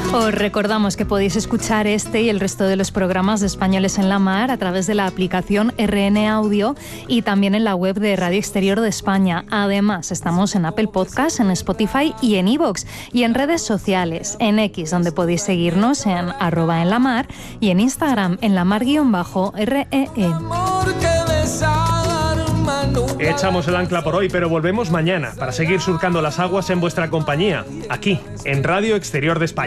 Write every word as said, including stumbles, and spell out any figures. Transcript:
Os recordamos que podéis escuchar este y el resto de los programas de Españoles en la Mar a través de la aplicación R N Audio y también en la web de Radio Exterior de España. Además, estamos en Apple Podcasts, en Spotify y en iVoox, y en redes sociales, en X, donde podéis seguirnos en arroba en la mar, y en Instagram en la mar-R E E. Echamos el ancla por hoy, pero volvemos mañana para seguir surcando las aguas en vuestra compañía, aquí, en Radio Exterior de España.